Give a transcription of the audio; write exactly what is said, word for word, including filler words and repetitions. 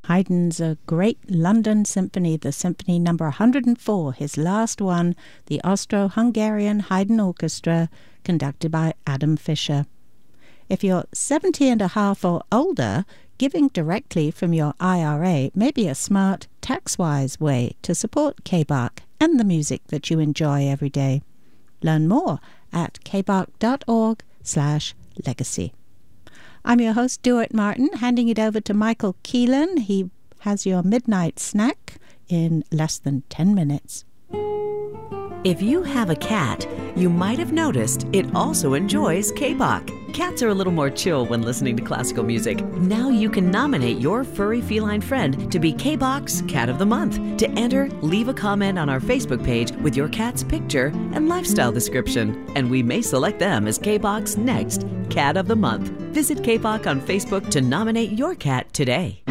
Haydn's a great London symphony, the Symphony Number one hundred four, his last one, the Austro-Hungarian Haydn Orchestra, conducted by Adam Fischer. If you're seventy and a half or older, giving directly from your I R A may be a smart, tax-wise way to support K B A R C and the music that you enjoy every day. Learn more at kbark.org slash legacy. I'm your host, Stuart Martin, handing it over to Michael Keelan. He has your midnight snack in less than ten minutes. If you have a cat, you might have noticed it also enjoys K B A C. Cats are a little more chill when listening to classical music. Now you can nominate your furry feline friend to be K B A C's Cat of the Month. To enter, leave a comment on our Facebook page with your cat's picture and lifestyle description, and we may select them as K B A C's next Cat of the Month. Visit K B A C on Facebook to nominate your cat today.